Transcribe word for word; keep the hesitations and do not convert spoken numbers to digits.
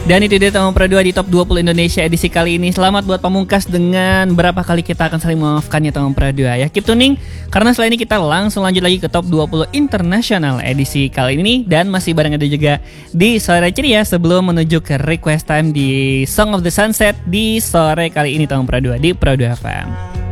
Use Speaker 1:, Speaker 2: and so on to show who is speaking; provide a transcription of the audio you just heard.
Speaker 1: Dan itu dia Teman Pro dua di Top dua puluh Indonesia edisi kali ini. Selamat buat Pamungkas dengan berapa kali kita akan saling memaafkannya Teman Pro dua ya. Keep tuning karena setelah ini kita langsung lanjut lagi ke Top dua puluh Internasional edisi kali ini. Dan masih bareng ada juga di Sore Ceria sebelum menuju ke request time di Song of the Sunset di sore kali ini Teman Pro dua di Pro dua F M.